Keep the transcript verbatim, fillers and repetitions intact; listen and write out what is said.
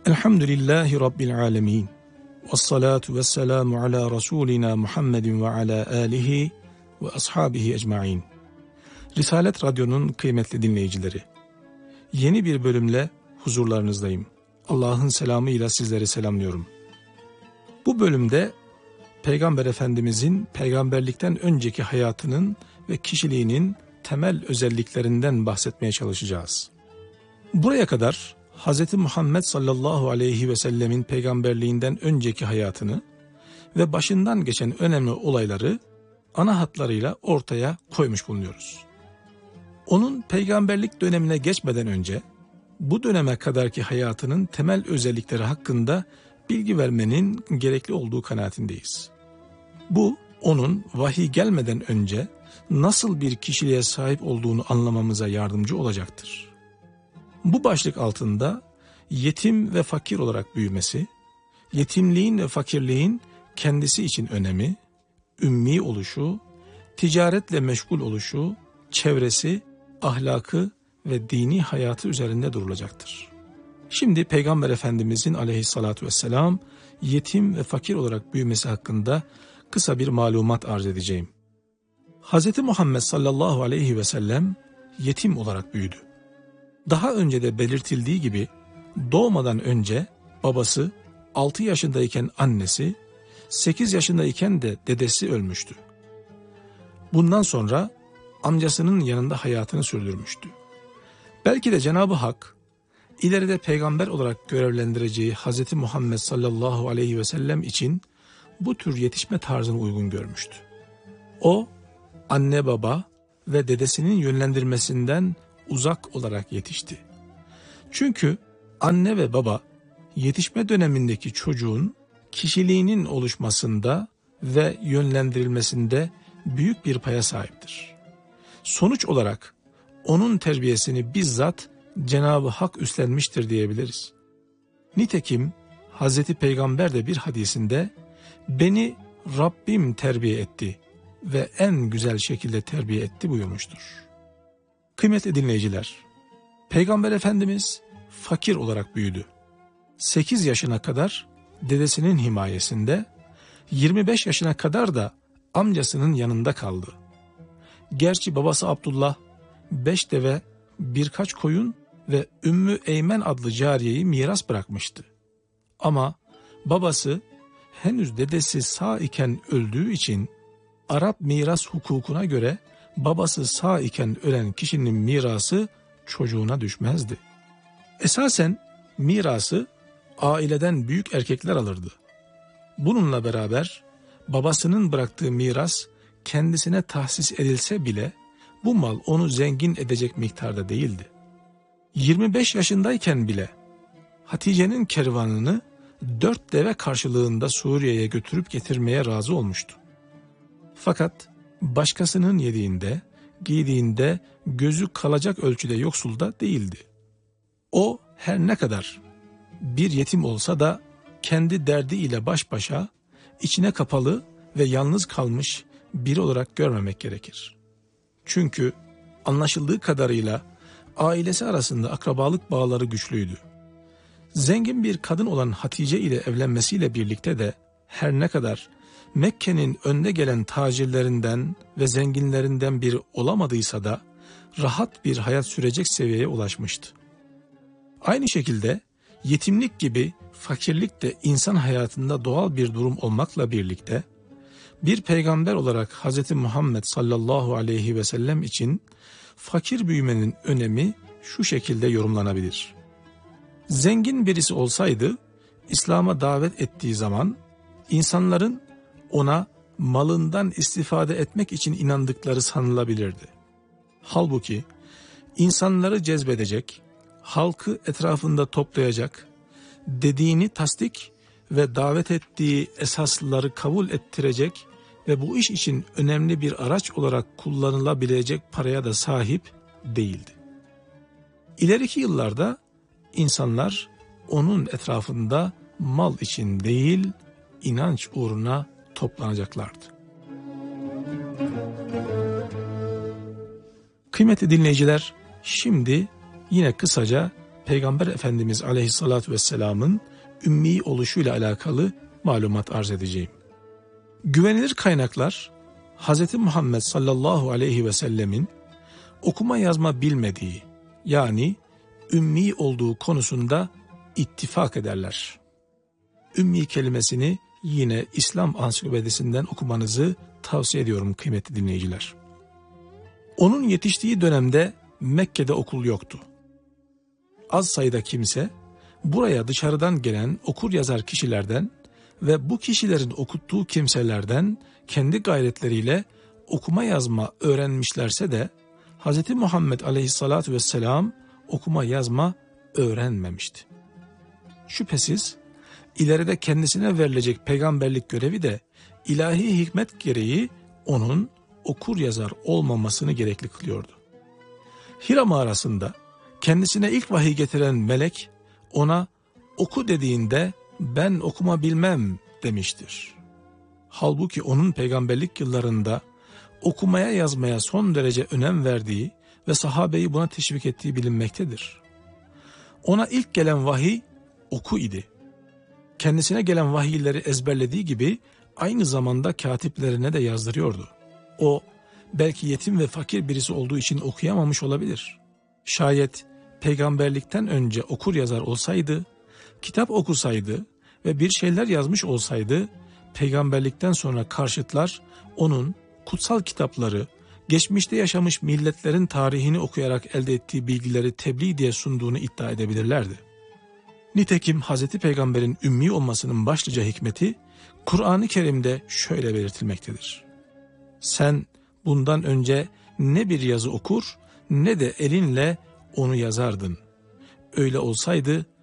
Elhamdülillahi Rabbil alemin. Vessalatu vesselamu ala Resulina Muhammedin ve ala alihi ve ashabihi ecmain. Risalet Radyo'nun kıymetli dinleyicileri, yeni bir bölümle huzurlarınızdayım. Allah'ın selamıyla sizleri selamlıyorum. Bu bölümde Peygamber Efendimizin peygamberlikten önceki hayatının ve kişiliğinin temel özelliklerinden bahsetmeye çalışacağız. Buraya kadar Hz. Muhammed sallallahu aleyhi ve sellemin peygamberliğinden önceki hayatını ve başından geçen önemli olayları ana hatlarıyla ortaya koymuş bulunuyoruz. Onun peygamberlik dönemine geçmeden önce bu döneme kadarki hayatının temel özellikleri hakkında bilgi vermenin gerekli olduğu kanaatindeyiz. Bu, onun vahiy gelmeden önce nasıl bir kişiliğe sahip olduğunu anlamamıza yardımcı olacaktır. Bu başlık altında yetim ve fakir olarak büyümesi, yetimliğin ve fakirliğin kendisi için önemi, ümmi oluşu, ticaretle meşgul oluşu, çevresi, ahlakı ve dini hayatı üzerinde durulacaktır. Şimdi Peygamber Efendimizin aleyhissalatu vesselam yetim ve fakir olarak büyümesi hakkında kısa bir malumat arz edeceğim. Hz. Muhammed sallallahu aleyhi ve sellem yetim olarak büyüdü. Daha önce de belirtildiği gibi doğmadan önce babası, altı yaşındayken annesi, sekiz yaşındayken de dedesi ölmüştü. Bundan sonra amcasının yanında hayatını sürdürmüştü. Belki de Cenab-ı Hak ileride peygamber olarak görevlendireceği Hz. Muhammed sallallahu aleyhi ve sellem için bu tür yetişme tarzını uygun görmüştü. O, anne baba ve dedesinin yönlendirmesinden uzak olarak yetişti. Çünkü anne ve baba yetişme dönemindeki çocuğun kişiliğinin oluşmasında ve yönlendirilmesinde büyük bir paya sahiptir. Sonuç olarak onun terbiyesini bizzat Cenab-ı Hak üstlenmiştir diyebiliriz. Nitekim Hazreti Peygamber de bir hadisinde beni Rabbim terbiye etti ve en güzel şekilde terbiye etti buyurmuştur. Kıymetli dinleyiciler, Peygamber Efendimiz fakir olarak büyüdü. sekiz yaşına kadar dedesinin himayesinde, yirmi beş yaşına kadar da amcasının yanında kaldı. Gerçi babası Abdullah beş deve, birkaç koyun ve Ümmü Eymen adlı cariyeyi miras bırakmıştı. Ama babası henüz dedesi sağ iken öldüğü için Arap miras hukukuna göre babası sağ iken ölen kişinin mirası çocuğuna düşmezdi. Esasen mirası aileden büyük erkekler alırdı. Bununla beraber babasının bıraktığı miras kendisine tahsis edilse bile bu mal onu zengin edecek miktarda değildi. yirmi beş yaşındayken bile Hatice'nin kervanını dört deve karşılığında Suriye'ye götürüp getirmeye razı olmuştu. Fakat başkasının yediğinde, giydiğinde gözü kalacak ölçüde yoksul da değildi. O her ne kadar bir yetim olsa da kendi derdiyle baş başa, içine kapalı ve yalnız kalmış biri olarak görmemek gerekir. Çünkü anlaşıldığı kadarıyla ailesi arasında akrabalık bağları güçlüydü. Zengin bir kadın olan Hatice ile evlenmesiyle birlikte de her ne kadar Mekke'nin önde gelen tacirlerinden ve zenginlerinden biri olamadıysa da rahat bir hayat sürecek seviyeye ulaşmıştı. Aynı şekilde yetimlik gibi fakirlik de insan hayatında doğal bir durum olmakla birlikte bir peygamber olarak Hz. Muhammed sallallahu aleyhi ve sellem için fakir büyümenin önemi şu şekilde yorumlanabilir. Zengin birisi olsaydı İslam'a davet ettiği zaman insanların ona malından istifade etmek için inandıkları sanılabilirdi. Halbuki insanları cezbedecek, halkı etrafında toplayacak, dediğini tasdik ve davet ettiği esasları kabul ettirecek ve bu iş için önemli bir araç olarak kullanılabilecek paraya da sahip değildi. İleriki yıllarda insanlar onun etrafında mal için değil, inanç uğruna toplanacaklardı. Kıymetli dinleyiciler, şimdi yine kısaca Peygamber Efendimiz Aleyhisselatü Vesselam'ın ümmi oluşuyla alakalı malumat arz edeceğim. Güvenilir kaynaklar Hz. Muhammed sallallahu aleyhi ve sellemin okuma yazma bilmediği, yani ümmi olduğu konusunda ittifak ederler. Ümmi kelimesini yine İslam Ansiklopedisinden okumanızı tavsiye ediyorum kıymetli dinleyiciler. Onun yetiştiği dönemde Mekke'de okul yoktu. Az sayıda kimse buraya dışarıdan gelen okur yazar kişilerden ve bu kişilerin okuttuğu kimselerden kendi gayretleriyle okuma yazma öğrenmişlerse de Hz. Muhammed Aleyhisselatü Vesselam okuma yazma öğrenmemişti. Şüphesiz ileride kendisine verilecek peygamberlik görevi de ilahi hikmet gereği onun okur yazar olmamasını gerekli kılıyordu. Hira mağarasında kendisine ilk vahiy getiren melek ona oku dediğinde ben okuma bilmem demiştir. Halbuki onun peygamberlik yıllarında okumaya yazmaya son derece önem verdiği ve sahabeyi buna teşvik ettiği bilinmektedir. Ona ilk gelen vahiy oku idi. Kendisine gelen vahiyleri ezberlediği gibi aynı zamanda katiplerine de yazdırıyordu. O belki yetim ve fakir birisi olduğu için okuyamamış olabilir. Şayet peygamberlikten önce okur yazar olsaydı, kitap okusaydı ve bir şeyler yazmış olsaydı, peygamberlikten sonra karşıtlar onun kutsal kitapları, geçmişte yaşamış milletlerin tarihini okuyarak elde ettiği bilgileri tebliğ diye sunduğunu iddia edebilirlerdi. Nitekim Hazreti Peygamber'in ümmi olmasının başlıca hikmeti Kur'an-ı Kerim'de şöyle belirtilmektedir. Sen bundan önce ne bir yazı okur ne de elinle onu yazardın. Öyle olsaydı